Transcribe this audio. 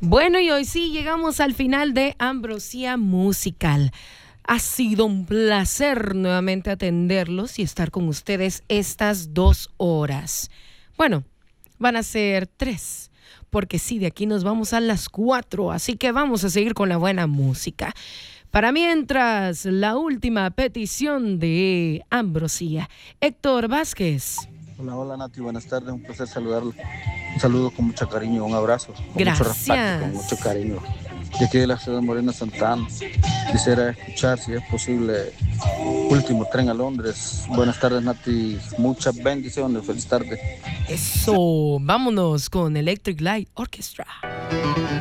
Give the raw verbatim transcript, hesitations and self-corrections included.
Bueno, y hoy sí llegamos al final de Ambrosía Musical. Ha sido un placer nuevamente atenderlos y estar con ustedes estas dos horas. Bueno, van a ser tres, porque sí, de aquí nos vamos a las cuatro, así que vamos a seguir con la buena música. Para mientras, la última petición de Ambrosía. Héctor Vázquez. Hola, hola Nati, buenas tardes, un placer saludarlo. Un saludo con mucho cariño, un abrazo. Con Gracias. Mucho respeto, con mucho cariño. De aquí de la ciudad de Moreno Santana. Quisiera escuchar, si es posible, Último Tren a Londres. Buenas tardes Nati, muchas bendiciones, feliz tarde. Eso, vámonos con Electric Light Orchestra.